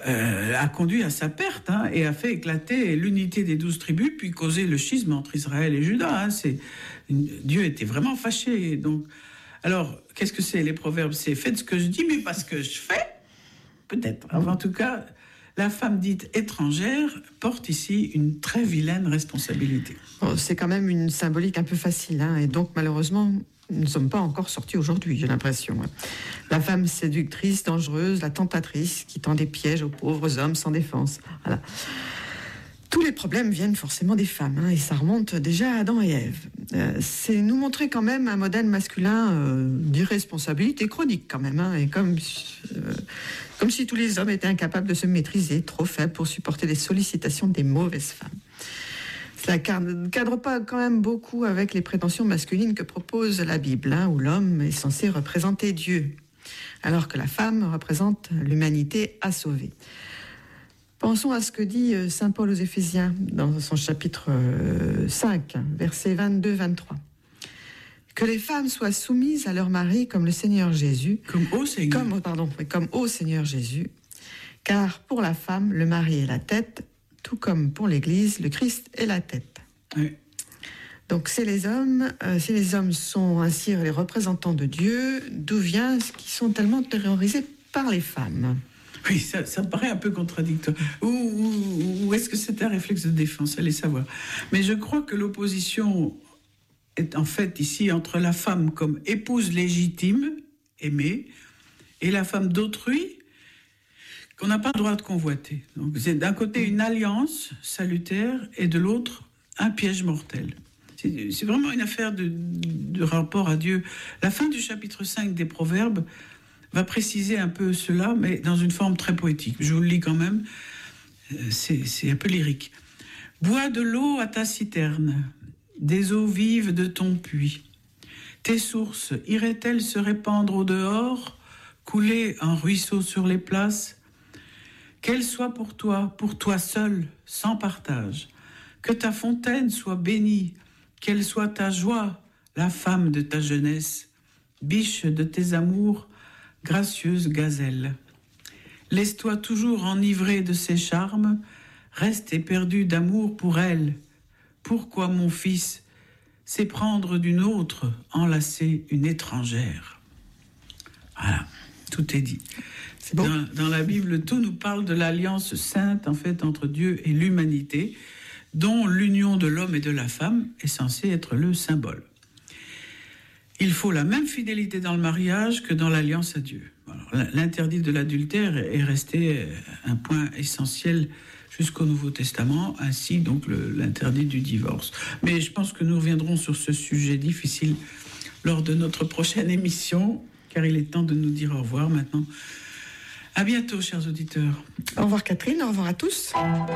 a conduit à sa perte et a fait éclater l'unité des 12 tribus, puis causé le schisme entre Israël et Juda. Dieu était vraiment fâché. Donc, alors, qu'est-ce que c'est les proverbes? C'est faites ce que je dis, mais pas ce que je fais. Peut-être. En tout cas, la femme dite étrangère porte ici une très vilaine responsabilité. Bon, c'est quand même une symbolique un peu facile, et donc malheureusement, nous ne sommes pas encore sortis aujourd'hui, j'ai l'impression. La femme séductrice, dangereuse, la tentatrice qui tend des pièges aux pauvres hommes sans défense. Voilà. Tous les problèmes viennent forcément des femmes, et ça remonte déjà à Adam et Ève. C'est nous montrer quand même un modèle masculin d'irresponsabilité chronique quand même, et comme si tous les hommes étaient incapables de se maîtriser, trop faibles pour supporter les sollicitations des mauvaises femmes. Cela ne cadre pas quand même beaucoup avec les prétentions masculines que propose la Bible, où l'homme est censé représenter Dieu, alors que la femme représente l'humanité à sauver. Pensons à ce que dit saint Paul aux Éphésiens dans son chapitre 5, versets 22-23. Que les femmes soient soumises à leur mari comme le Seigneur Jésus. Comme au Seigneur Jésus. Car pour la femme, le mari est la tête, tout comme pour l'Église, le Christ est la tête. Oui. Donc si les hommes sont ainsi les représentants de Dieu, d'où vient ce qu'ils sont tellement terrorisés par les femmes? Oui, ça me paraît un peu contradictoire. Ou est-ce que c'est un réflexe de défense? Allez savoir. Mais je crois que l'opposition est en fait ici entre la femme comme épouse légitime, aimée, et la femme d'autrui qu'on n'a pas le droit de convoiter. Donc c'est d'un côté une alliance salutaire et de l'autre un piège mortel. C'est vraiment une affaire de rapport à Dieu. La fin du chapitre 5 des Proverbes va préciser un peu cela, mais dans une forme très poétique. Je vous le lis quand même, c'est un peu lyrique. « Bois de l'eau à ta citerne, des eaux vives de ton puits. Tes sources iraient-elles se répandre au dehors, couler un ruisseau sur les places? Qu'elle soit pour toi seul, sans partage. Que ta fontaine soit bénie, qu'elle soit ta joie, la femme de ta jeunesse, biche de tes amours, gracieuse gazelle. Laisse-toi toujours enivrer de ses charmes, reste éperdu d'amour pour elle. Pourquoi, mon fils, s'éprendre d'une autre, enlacer une étrangère ?» Voilà, tout est dit. C'est bon. Dans la Bible, tout nous parle de l'alliance sainte, en fait, entre Dieu et l'humanité, dont l'union de l'homme et de la femme est censée être le symbole. Il faut la même fidélité dans le mariage que dans l'alliance à Dieu. Alors, l'interdit de l'adultère est resté un point essentiel jusqu'au Nouveau Testament, ainsi donc l'interdit du divorce. Mais je pense que nous reviendrons sur ce sujet difficile lors de notre prochaine émission, car il est temps de nous dire au revoir maintenant. À bientôt, chers auditeurs. Au revoir Catherine, au revoir à tous.